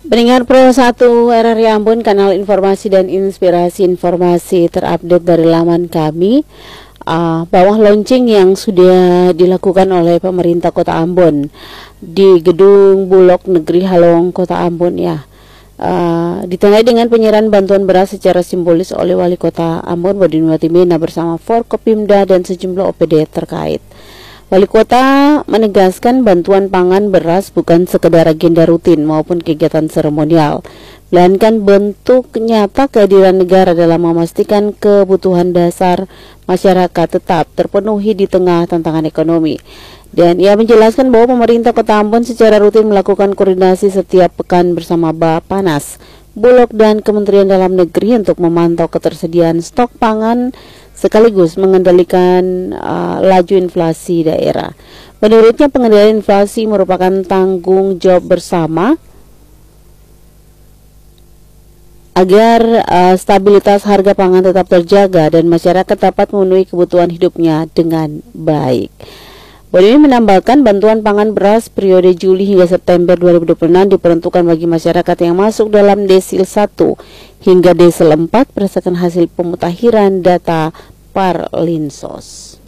Pendengar Pro 1 RRI Ambon, kanal informasi dan inspirasi informasi terupdate dari laman kami. Bawah launching yang sudah dilakukan oleh pemerintah Kota Ambon di Gedung Bulog Negeri Halong Kota Ambon ya. Ditandai dengan penyerahan bantuan beras secara simbolis oleh Wali Kota Ambon Wadimwati Mena bersama Forkopimda dan sejumlah OPD terkait. Wali Kota menegaskan bantuan pangan beras bukan sekedar agenda rutin maupun kegiatan seremonial, melainkan bentuk nyata kehadiran negara dalam memastikan kebutuhan dasar masyarakat tetap terpenuhi di tengah tantangan ekonomi. Dan ia menjelaskan bahwa pemerintah Kota Ambon secara rutin melakukan koordinasi setiap pekan bersama Bappenas, Bulog dan Kementerian Dalam Negeri untuk memantau ketersediaan stok pangan sekaligus mengendalikan laju inflasi daerah. Menurutnya pengendalian inflasi merupakan tanggung jawab bersama agar stabilitas harga pangan tetap terjaga dan masyarakat dapat memenuhi kebutuhan hidupnya dengan baik. Bodimi menambahkan bantuan pangan beras periode Juli hingga September 2026 diperuntukkan bagi masyarakat yang masuk dalam desil 1 hingga desil 4 berdasarkan hasil pemutakhiran data Parlinsos.